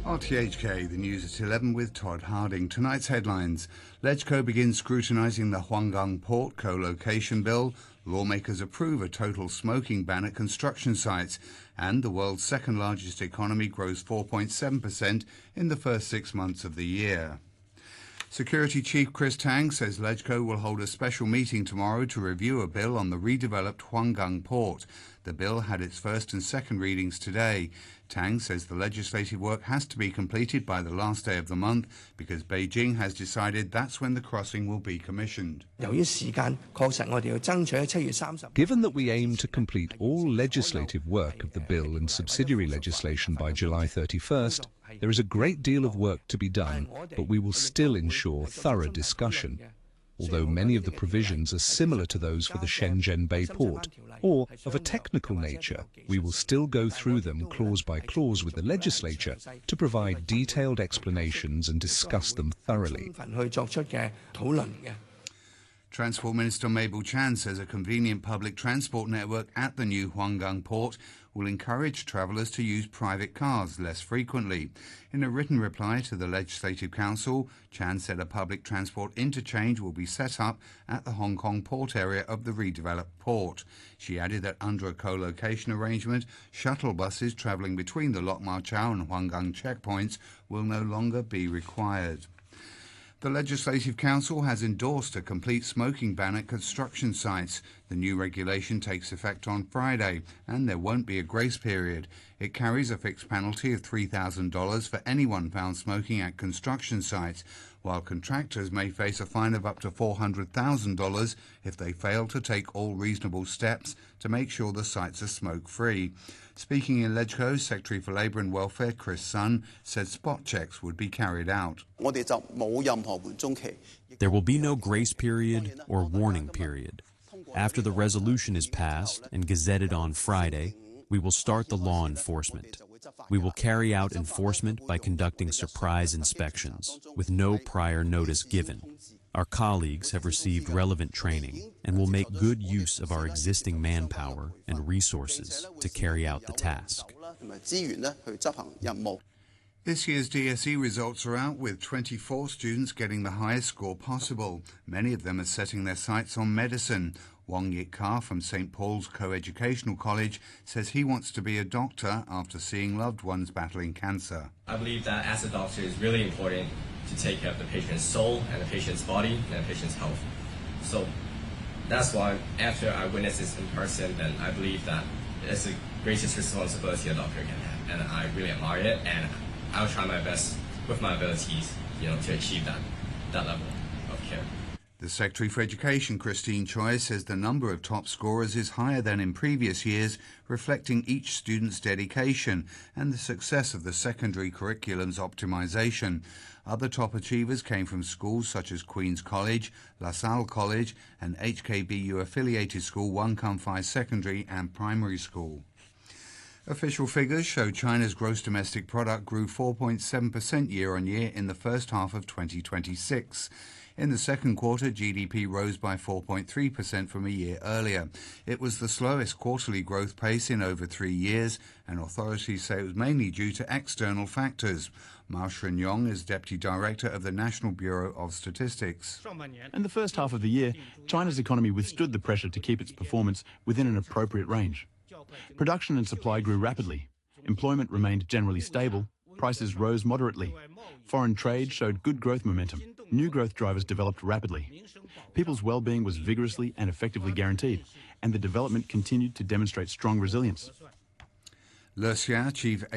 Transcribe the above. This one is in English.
RTHK, the news at 11 with Todd Harding. Tonight's headlines. LegCo begins scrutinising the Huanggang Port co-location bill. Lawmakers approve a total smoking ban at construction sites. And the world's second largest economy grows 4.7% in the first 6 months of the year. Security Chief Chris Tang says LegCo will hold a special meeting tomorrow to review a bill on the redeveloped Huanggang Port. The bill had its first and second readings today. Tang says the legislative work has to be completed by the last day of the month because Beijing has decided that's when the crossing will be commissioned. Given that we aim to complete all legislative work of the bill and subsidiary legislation by July 31st, there is a great deal of work to be done, but we will still ensure thorough discussion. Although many of the provisions are similar to those for the Shenzhen Bay Port, or of a technical nature, we will still go through them clause by clause with the legislature to provide detailed explanations and discuss them thoroughly. Transport Minister Mabel Chan says a convenient public transport network at the new Huanggang Port will encourage travellers to use private cars less frequently. In a written reply to the Legislative Council, Chan said a public transport interchange will be set up at the Hong Kong port area of the redeveloped port. She added that under a co-location arrangement, shuttle buses travelling between the Lok Ma Chau and Huanggang checkpoints will no longer be required. The Legislative Council has endorsed a complete smoking ban at construction sites. The new regulation takes effect on Friday, and there won't be a grace period. It carries a fixed penalty of $3,000 for anyone found smoking at construction sites, while contractors may face a fine of up to $400,000 if they fail to take all reasonable steps to make sure the sites are smoke-free. Speaking in LegCo, Secretary for Labour and Welfare Chris Sun said spot checks would be carried out. There will be no grace period or warning period. After the resolution is passed and gazetted on Friday, we will start the law enforcement. We will carry out enforcement by conducting surprise inspections with no prior notice given. Our colleagues have received relevant training and will make good use of our existing manpower and resources to carry out the task. This year's DSE results are out with 24 students getting the highest score possible. Many of them are setting their sights on medicine. Wong Yik Ka from St. Paul's Co-Educational College says he wants to be a doctor after seeing loved ones battling cancer. I believe that as a doctor it's really important to take care of the patient's soul and the patient's body and the patient's health. So that's why after I witnessed this in person, then I believe that it's the greatest responsibility a doctor can have, and I really admire it, and I'll try my best with my abilities, to achieve that level of care. The Secretary for Education, Christine Choi, says the number of top scorers is higher than in previous years, reflecting each student's dedication and the success of the secondary curriculum's optimisation. Other top achievers came from schools such as Queen's College, La Salle College and HKBU-affiliated school Wan Kam Phai Secondary and Primary School. Official figures show China's gross domestic product grew 4.7% year-on-year in the first half of 2026. In the second quarter, GDP rose by 4.3% from a year earlier. It was the slowest quarterly growth pace in over 3 years, and authorities say it was mainly due to external factors. Mao Shenyong is Deputy Director of the National Bureau of Statistics. In the first half of the year, China's economy withstood the pressure to keep its performance within an appropriate range. Production and supply grew rapidly. Employment remained generally stable. Prices rose moderately. Foreign trade showed good growth momentum. New growth drivers developed rapidly. People's well-being was vigorously and effectively guaranteed, and the development continued to demonstrate strong resilience. Le Xia, Chief